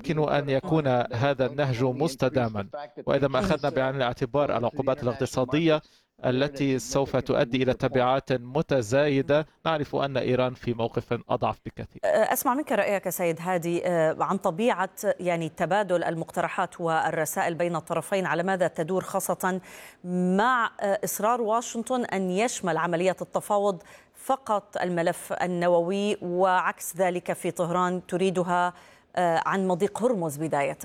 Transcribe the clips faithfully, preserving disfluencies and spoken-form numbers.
يمكن أن يكون هذا النهج مستداما. وإذا ما أخذنا بعين الاعتبار العقوبات الاقتصادية التي سوف تؤدي إلى تبعات متزايدة، نعرف أن إيران في موقف أضعف بكثير. أسمع منك رأيك سيد هادي عن طبيعة يعني تبادل المقترحات والرسائل بين الطرفين، على ماذا تدور، خاصة مع إصرار واشنطن أن يشمل عملية التفاوض فقط الملف النووي، وعكس ذلك في طهران تريدها عن مضيق هرمز بداية.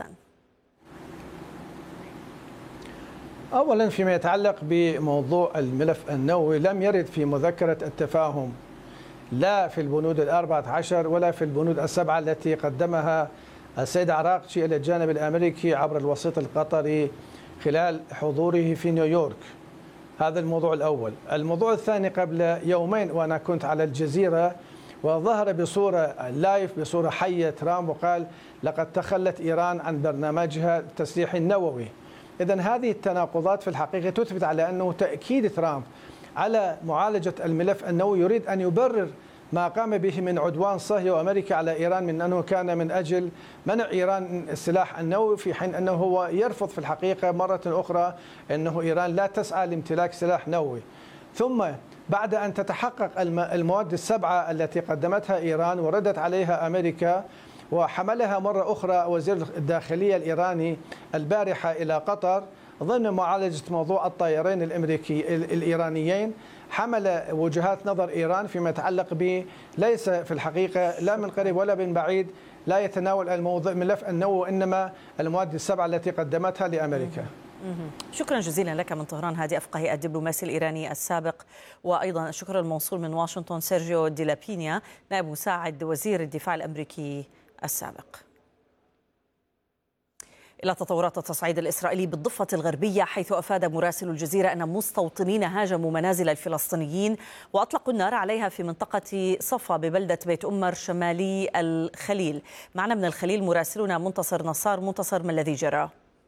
أولا فيما يتعلق بموضوع الملف النووي، لم يرد في مذكرة التفاهم لا في البنود الأربعة عشر ولا في البنود السبعة التي قدمها السيد عراقجي إلى الجانب الأمريكي عبر الوسيط القطري خلال حضوره في نيويورك. هذا الموضوع الأول. الموضوع الثاني، قبل يومين وأنا كنت على الجزيرة وظهر بصورة لايف بصورة حية ترامب وقال لقد تخلت إيران عن برنامجها التسليحي النووي. إذن هذه التناقضات في الحقيقة تثبت على أنه تأكيد ترامب على معالجة الملف النووي يريد أن يبرر ما قام به من عدوان صهيوني وأمريكا على إيران، من أنه كان من أجل منع إيران السلاح النووي، في حين أنه هو يرفض في الحقيقة مرة أخرى أنه إيران لا تسعى لامتلاك سلاح نووي. ثم بعد أن تتحقق المواد السبعة التي قدمتها إيران وردت عليها أمريكا، وحملها مرة أخرى وزير الداخلية الإيراني البارحة إلى قطر ضمن معالجة موضوع الطائرين الأمريكي الإيرانيين، حمل وجهات نظر إيران فيما يتعلق ب ليس في الحقيقة لا من قريب ولا من بعيد لا يتناول الموضوع ملف النووي، إنما المواد السبعة التي قدمتها لأمريكا. شكرا جزيلا لك من طهران هادي أفقهي الدبلوماسي الإيراني السابق، وأيضا الشكر الموصول من واشنطن سيرجيو دي لابينيا نائب مساعد وزير الدفاع الأمريكي السابق. إلى تطورات التصعيد الإسرائيلي بالضفة الغربية، حيث أفاد مراسل الجزيرة أن مستوطنين هاجموا منازل الفلسطينيين وأطلقوا النار عليها في منطقة صفا ببلدة بيت أمر شمالي الخليل. معنا من الخليل مراسلنا منتصر نصار. منتصر، ما الذي جرى؟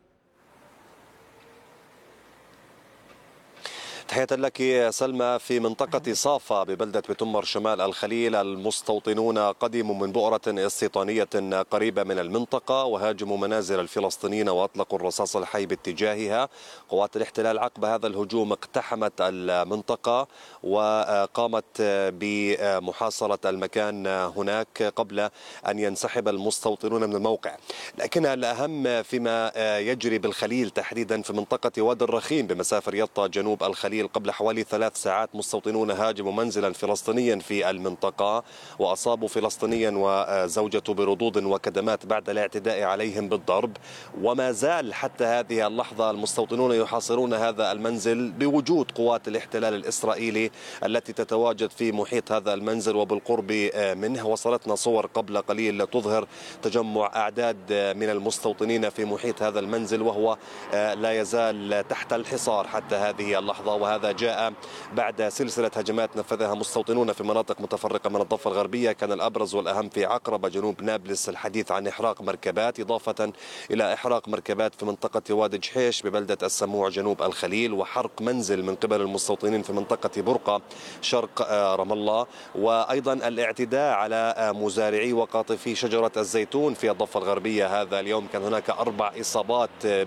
تحية لك سلمى. في منطقة صافا ببلدة بيت أمر شمال الخليل، المستوطنون قدموا من بؤرة استيطانية قريبة من المنطقة وهاجموا منازل الفلسطينيين وأطلقوا الرصاص الحي باتجاهها. قوات الاحتلال عقب هذا الهجوم اقتحمت المنطقة وقامت بمحاصرة المكان هناك قبل أن ينسحب المستوطنون من الموقع. لكن الأهم فيما يجري بالخليل تحديدا في منطقة وادي الرخيم بمسافة رياض جنوب الخليل، قبل حوالي ثلاث ساعات مستوطنون هاجموا منزلا فلسطينيا في المنطقة وأصابوا فلسطينيا وزوجته بردود وكدمات بعد الاعتداء عليهم بالضرب. وما زال حتى هذه اللحظة المستوطنون يحاصرون هذا المنزل بوجود قوات الاحتلال الإسرائيلي التي تتواجد في محيط هذا المنزل وبالقرب منه. وصلتنا صور قبل قليل تظهر تجمع أعداد من المستوطنين في محيط هذا المنزل وهو لا يزال تحت الحصار حتى هذه اللحظة، وهذا جاء بعد سلسلة هجمات نفذها مستوطنون في مناطق متفرقة من الضفة الغربية. كان الأبرز والأهم في عقربة جنوب نابلس الحديث عن إحراق مركبات، إضافة إلى إحراق مركبات في منطقة وادي جحيش ببلدة السموع جنوب الخليل، وحرق منزل من قبل المستوطنين في منطقة برقة شرق رام الله، وأيضا الاعتداء على مزارعي وقاطفي شجرة الزيتون في الضفة الغربية. هذا اليوم كان هناك أربع إصابات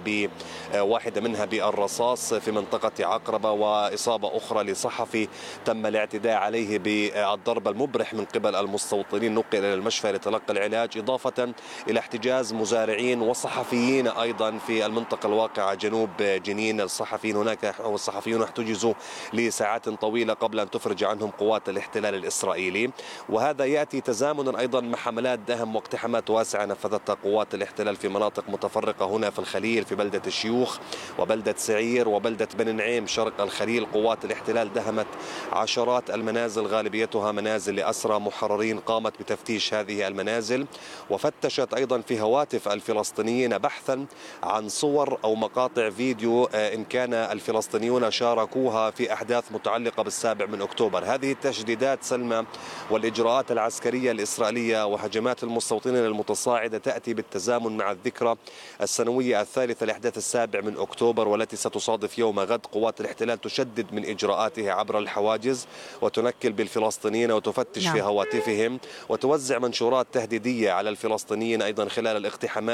بواحدة منها بالرصاص في منطقة عقربة، وإصابة أخرى لصحفي تم الاعتداء عليه بالضرب المبرح من قبل المستوطنين، نقل إلى المشفى لتلقي العلاج، إضافة إلى احتجاز مزارعين وصحفيين أيضا في المنطقة الواقعة جنوب جنين. الصحفيين هناك والصحفيون احتجزوا لساعات طويلة قبل أن تفرج عنهم قوات الاحتلال الإسرائيلي. وهذا يأتي تزامنا أيضا مع حملات دهم واقتحامات واسعة نفذتها قوات الاحتلال في مناطق متفرقة هنا في الخليل، في بلدة الشيوخ وبلدة سعير وبلدة بن نعيم شرق الخليل. قوات الاحتلال دهمت عشرات المنازل غالبيتها منازل لأسرى محررين، قامت بتفتيش هذه المنازل وفتشت أيضا في هواتف الفلسطينيين بحثا عن صور أو مقاطع فيديو إن كان الفلسطينيون شاركوها في أحداث متعلقة بالسابع من أكتوبر. هذه التشديدات سلمى والإجراءات العسكرية الإسرائيلية وهجمات المستوطنين المتصاعدة تأتي بالتزامن مع الذكرى السنوية الثالثة لأحداث السابع من أكتوبر، والتي ستصادف يوم غد. قوات الاحتلال تشدد من إجراءاتها عبر الحواجز وتنكل بالفلسطينيين وتفتش نعم. في هواتفهم وتوزع منشورات تهديدية على الفلسطينيين أيضا خلال الاقتحامات.